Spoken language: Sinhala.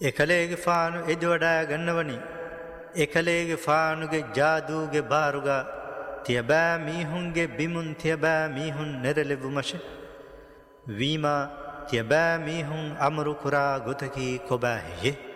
එකලේගේ ෆානු එදි වඩා ගන්නවනි එකලේගේ ෆානුගේ ජාදූගේ බාරුගා තියබෑ මීහුන්ගේ බිමුන් තියබෑ මීහුන් නෙරලෙවුමශ වීමා තියබෑ මීහුන් අමරු කුරා ගොතකී කොබෑහෙ